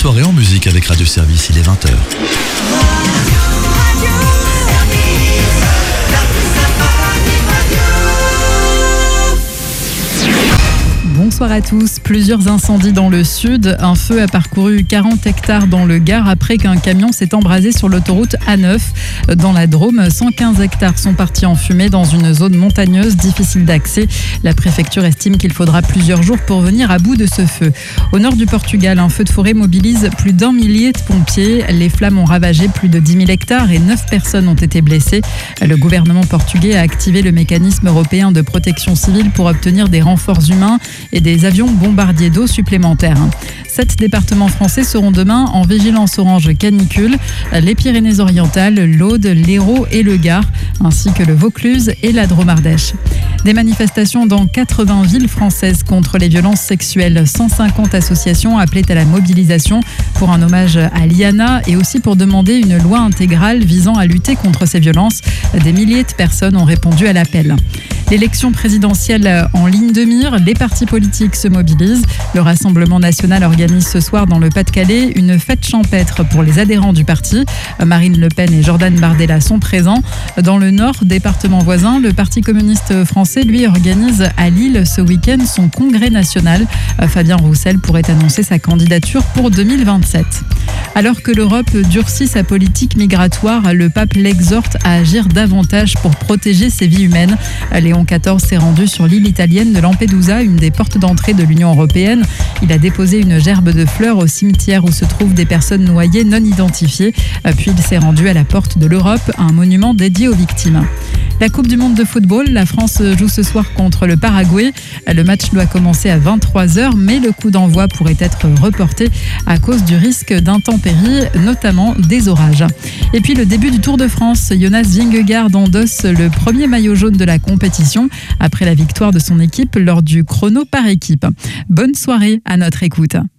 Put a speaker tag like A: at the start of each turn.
A: soirée en musique avec Radio Service, il est 20h.
B: Bonsoir à tous. Plusieurs incendies dans le sud. Un feu a parcouru 40 hectares dans le Gard après qu'un camion s'est embrasé sur l'autoroute A9. Dans la Drôme, 115 hectares sont partis en fumée dans une zone montagneuse difficile d'accès. La préfecture estime qu'il faudra plusieurs jours pour venir à bout de ce feu. Au nord du Portugal, un feu de forêt mobilise plus d'1 millier de pompiers. Les flammes ont ravagé plus de 10 000 hectares et 9 personnes ont été blessées. Le gouvernement portugais a activé le mécanisme européen de protection civile pour obtenir des renforts humains et des avions bombardiers d'eau supplémentaires. 7 départements français seront demain en vigilance orange canicule. Les Pyrénées-Orientales, l'Aude, l'Hérault et le Gard, ainsi que le Vaucluse et la Drôme-Ardèche. Des manifestations dans 80 villes françaises contre les violences sexuelles. 150 associations appelaient à la mobilisation pour un hommage à Liana et aussi pour demander une loi intégrale visant à lutter contre ces violences. Des milliers de personnes ont répondu à l'appel. L'élection présidentielle en ligne de mire, les partis politiques se mobilisent. Le Rassemblement national organise ce soir dans le Pas-de-Calais une fête champêtre pour les adhérents du parti. Marine Le Pen et Jordan Bardella sont présents. Dans le Nord, département voisin, le Parti communiste français, lui, organise à Lille ce week-end son congrès national. Fabien Roussel pourrait annoncer sa candidature pour 2027. Alors que l'Europe durcit sa politique migratoire, le pape l'exhorte à agir davantage pour protéger ses vies humaines. Léon XIV s'est rendu sur l'île italienne de Lampedusa, une des portes d'entrée de l'Union européenne. Il a déposé une gerbe de fleurs au cimetière où se trouvent des personnes noyées non identifiées. Puis il s'est rendu à la porte de l'Europe, un monument dédié aux victimes. La Coupe du monde de football, la France joue ce soir contre le Paraguay. Le match doit commencer à 23h, mais le coup d'envoi pourrait être reporté à cause du risque d'intempéries, notamment des orages. Et puis le début du Tour de France, Jonas Vingegaard endosse le premier maillot jaune de la compétition après la victoire de son équipe lors du chrono par équipe. Bonne soirée à notre écoute.